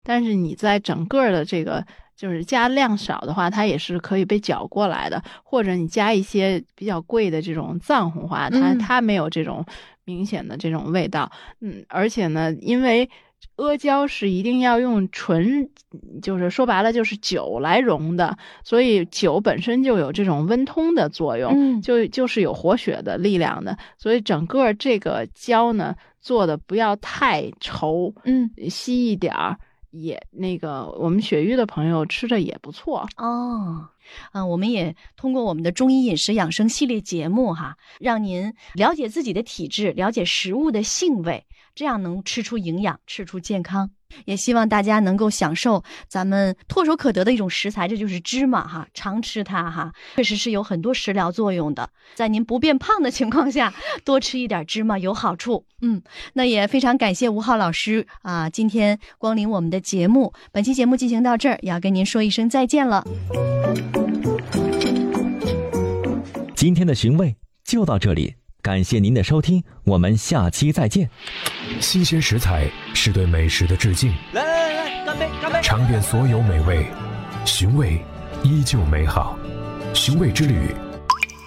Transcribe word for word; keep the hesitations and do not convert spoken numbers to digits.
但是你在整个的这个就是加量少的话，它也是可以被搅过来的，或者你加一些比较贵的这种藏红花，它、嗯、它没有这种明显的这种味道。嗯，而且呢，因为阿胶是一定要用纯，就是说白了就是酒来溶的，所以酒本身就有这种温通的作用， 嗯， 就就是有活血的力量的，所以整个这个胶呢做的不要太稠， 嗯， 稀一点儿。也那个我们血瘀的朋友吃着也不错哦。嗯，我们也通过我们的中医饮食养生系列节目哈，让您了解自己的体质，了解食物的性味，这样能吃出营养，吃出健康。也希望大家能够享受咱们唾手可得的一种食材，这就是芝麻哈，常吃它哈，确实是有很多食疗作用的。在您不变胖的情况下，多吃一点芝麻有好处。嗯，那也非常感谢吴浩老师啊，今天光临我们的节目。本期节目进行到这儿，也要跟您说一声再见了。 今天的寻味就到这里，感谢您的收听，我们下期再见。 新鲜食材是对美食的致敬， 来来来，干杯干杯！ 尝遍所有美味，寻味依旧美好。寻味之旅，